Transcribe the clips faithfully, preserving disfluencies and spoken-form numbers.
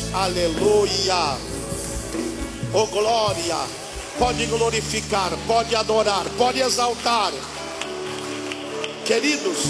Aleluia. Oh glória. Pode glorificar, pode adorar, pode exaltar. Queridos,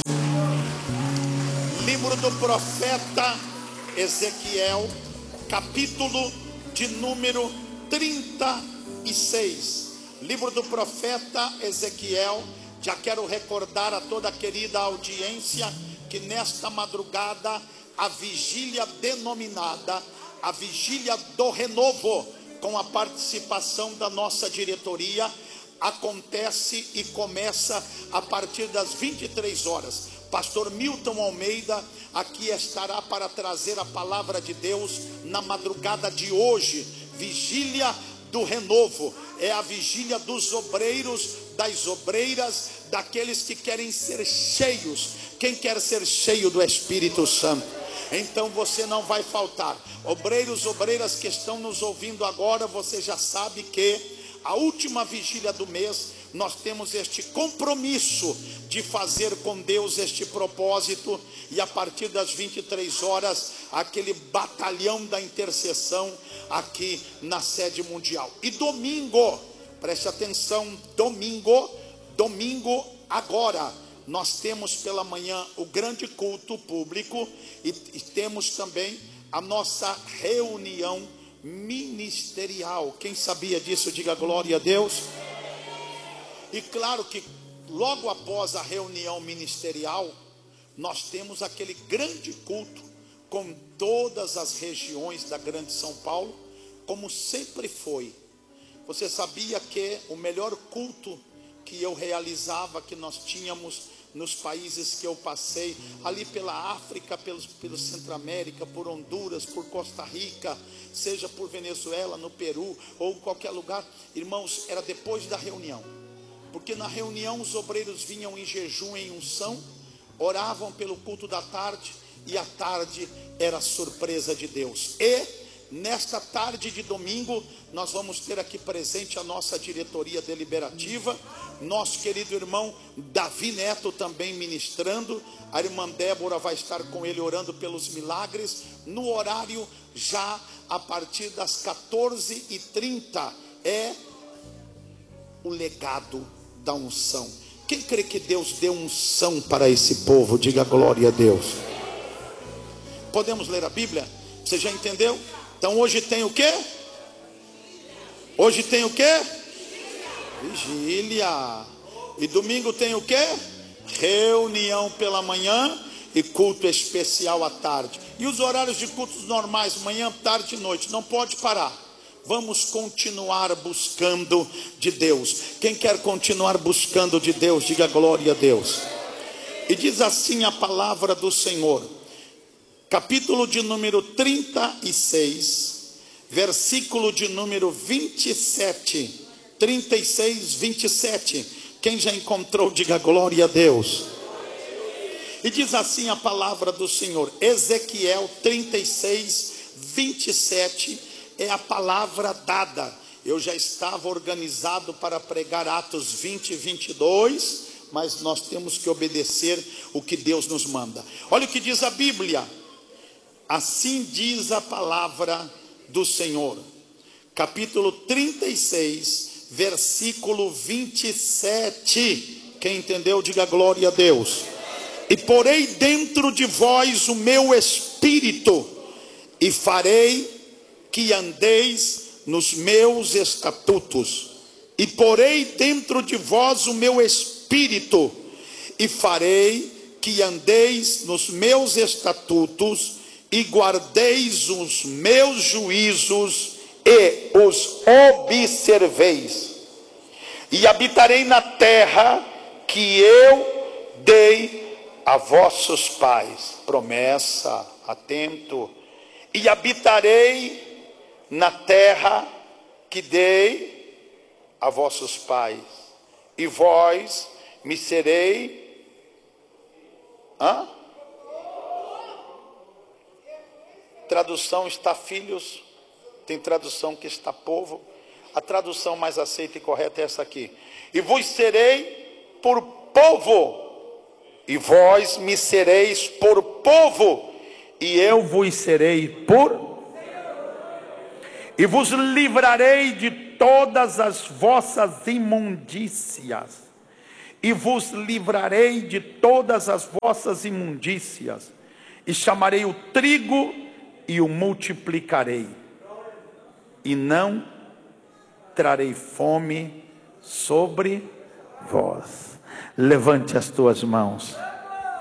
livro do profeta Ezequiel, capítulo de número trinta e seis. Livro do profeta Ezequiel. Já quero recordar a toda a querida audiência que nesta madrugada a vigília denominada a vigília do renovo, com a participação da nossa diretoria, acontece e começa a partir das vinte e três horas. Pastor Milton Almeida aqui estará para trazer a palavra de Deus na madrugada de hoje. Vigília do renovo é a vigília dos obreiros, das obreiras, daqueles que querem ser cheios. Quem quer ser cheio do Espírito Santo? Então você não vai faltar. Obreiros, obreiras que estão nos ouvindo agora, você já sabe que a última vigília do mês nós temos este compromisso de fazer com Deus este propósito, e a partir das vinte e três horas aquele batalhão da intercessão aqui na sede mundial. E domingo, preste atenção, domingo, domingo agora nós temos pela manhã o grande culto público e, e temos também a nossa reunião ministerial. Quem sabia disso, diga glória a Deus. E claro que logo após a reunião ministerial, nós temos aquele grande culto com todas as regiões da grande São Paulo, como sempre foi. Você sabia que o melhor culto que eu realizava, que nós tínhamos nos países que eu passei, ali pela África, pelo, pelo Centro-América, por Honduras, por Costa Rica, seja por Venezuela, no Peru ou qualquer lugar, irmãos, era depois da reunião. Porque na reunião os obreiros vinham em jejum, em unção, oravam pelo culto da tarde, e à tarde era a surpresa de Deus. E nesta tarde de domingo nós vamos ter aqui presente a nossa diretoria deliberativa, nosso querido irmão Davi Neto também ministrando, a irmã Débora vai estar com ele orando pelos milagres, no horário já a partir das quatorze e trinta, é o legado da unção. Quem crê que Deus deu unção para esse povo, diga glória a Deus. Podemos ler a Bíblia? Você já entendeu? Então hoje tem o quê? Hoje tem o quê? Vigília. E domingo tem o quê? Reunião pela manhã e culto especial à tarde. E os horários de cultos normais, manhã, tarde e noite, não pode parar. Vamos continuar buscando de Deus. Quem quer continuar buscando de Deus, diga glória a Deus. E diz assim a palavra do Senhor, capítulo de número trinta e seis, versículo de número vinte e sete, trinta e seis, vinte e sete. Quem já encontrou, diga glória a Deus. E diz assim a palavra do Senhor, Ezequiel trinta e seis, vinte e sete, é a palavra dada. Eu já estava organizado para pregar Atos vinte e vinte e dois, mas nós temos que obedecer o que Deus nos manda. Olha o que diz a Bíblia. Assim diz a palavra do Senhor, capítulo trinta e seis, versículo vinte e sete. Quem entendeu, diga glória a Deus. E porei dentro de vós o meu espírito, e farei que andeis nos meus estatutos. E porei dentro de vós o meu espírito, e farei que andeis nos meus estatutos, e guardeis os meus juízos e os observeis. E habitarei na terra que eu dei a vossos pais. Promessa, atento. E habitarei na terra que dei a vossos pais. E vós me serei... Hã? Tradução está filhos, tem tradução que está povo. A tradução mais aceita e correta é essa aqui. E vos serei por povo, e vós me sereis por povo, e eu vos serei por... e vos livrarei de todas as vossas imundícias, e vos livrarei de todas as vossas imundícias, e chamarei o trigo e o multiplicarei, e não trarei fome sobre vós. Levante as tuas mãos.